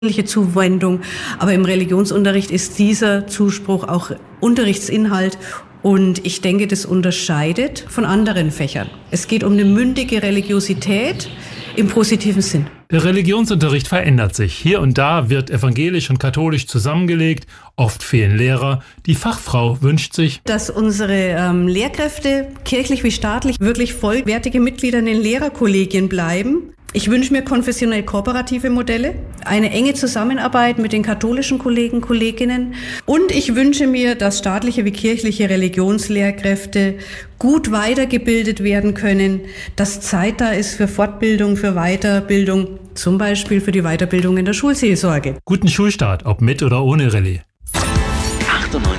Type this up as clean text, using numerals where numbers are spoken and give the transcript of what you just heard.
Zuwendung. Aber im Religionsunterricht ist dieser Zuspruch auch Unterrichtsinhalt. Und ich denke, das unterscheidet von anderen Fächern. Es geht um eine mündige Religiosität im positiven Sinn. Der Religionsunterricht verändert sich. Hier und da wird evangelisch und katholisch zusammengelegt. Oft fehlen Lehrer. Die Fachfrau wünscht sich, dass unsere Lehrkräfte, kirchlich wie staatlich, wirklich vollwertige Mitglieder in den Lehrerkollegien bleiben. Ich wünsche mir konfessionell kooperative Modelle, eine enge Zusammenarbeit mit den katholischen Kollegen, Kolleginnen. Und ich wünsche mir, dass staatliche wie kirchliche Religionslehrkräfte gut weitergebildet werden können, dass Zeit da ist für Fortbildung, für Weiterbildung, zum Beispiel für die Weiterbildung in der Schulseelsorge. Guten Schulstart, ob mit oder ohne Rallye. 98,6